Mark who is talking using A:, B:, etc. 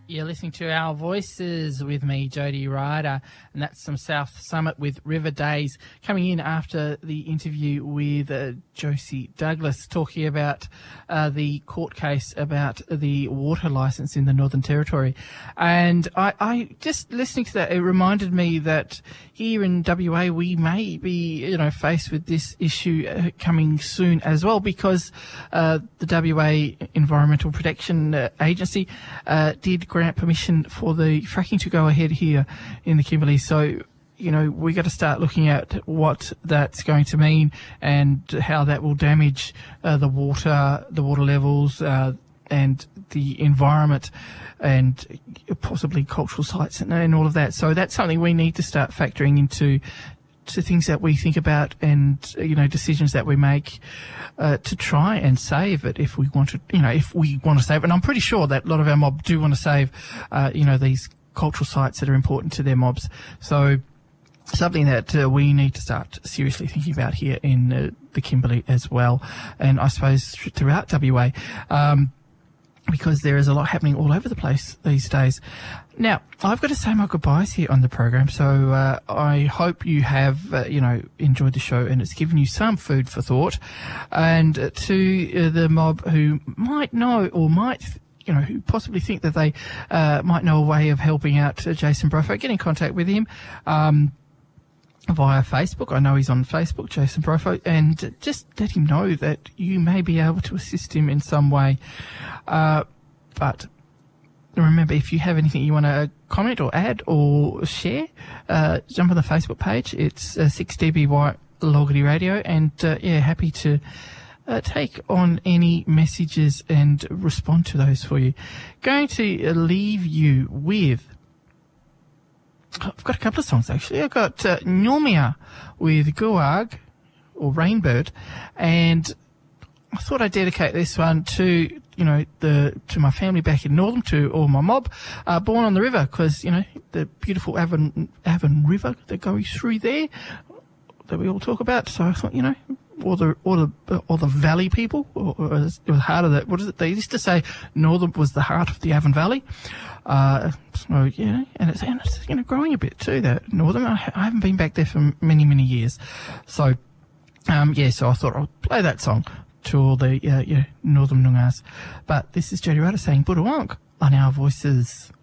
A: You're listening to Our Voices with me, Jody Ryder, and that's some South Summit with River Days, coming in after the interview with Josie Douglas, talking about the court case about the water licence in the Northern Territory. And I just listening to that, it reminded me that here in WA we may be, faced with this issue coming soon as well, because the WA Environmental Protection Agency did grant permission for the fracking to go ahead here in the Kimberley. So, we got to start looking at what that's going to mean and how that will damage the water levels, and the environment, and possibly cultural sites and all of that. So that's something we need to start factoring into things that we think about, and decisions that we make to try and save it if we want to, if we want to save it. And I'm pretty sure that a lot of our mob do want to save, these cultural sites that are important to their mobs. So something that we need to start seriously thinking about here in the Kimberley as well, and I suppose throughout WA. Because there is a lot happening all over the place these days. Now, I've got to say my goodbyes here on the program, so I hope you have, enjoyed the show and it's given you some food for thought. And to the mob who might know or might, who possibly think that they might know a way of helping out Jason Brofo, get in contact with him via Facebook. I know he's on Facebook, Jason Brofo, and just let him know that you may be able to assist him in some way. But remember, if you have anything you want to comment or add or share, jump on the Facebook page. It's 6DBY Logarty Radio, and happy to take on any messages and respond to those for you. Going to leave you with, I've got a couple of songs actually. I've got Nyulmia with Guag or Rainbird, and I thought I'd dedicate this one to to my family back in Northam, to all my mob, born on the river, because the beautiful Avon River that goes through there that we all talk about. So I thought all the valley people, or the heart of the, what is it? They used to say Northam was the heart of the Avon Valley. And it's growing a bit too, that Northam. I haven't been back there for many, many years. So, so I thought I'll play that song to all the, Northam Noongas. But this is Jody Ryder saying Budawonk on Our Voices.